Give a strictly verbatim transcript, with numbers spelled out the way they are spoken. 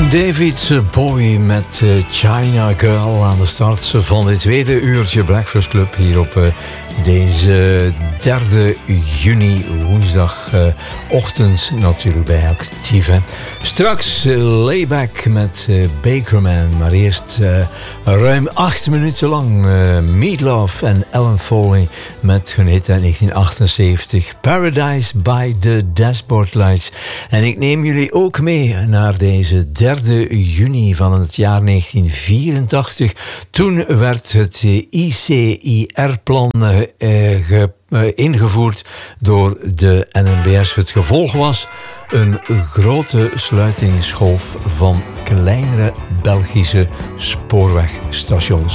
David Bowie met uh, China Girl aan de start van dit tweede uurtje Breakfast Club hier op uh, deze derde juni, woensdagochtend uh, natuurlijk bij Actief. Hè. Straks uh, Layback met uh, Bakerman, maar eerst uh, ruim acht minuten lang uh, Meatloaf en Ellen Foley met hun hit uit negentien achtenzeventig Paradise by the Dashboard Lights. En ik neem jullie ook mee naar deze derde juni van het jaar negentien vierentachtig. Toen werd het I C I R-plan uh, ge, uh, ingevoerd door de N M B S. Het gevolg was een grote sluitingsgolf van kleinere Belgische spoorwegstations.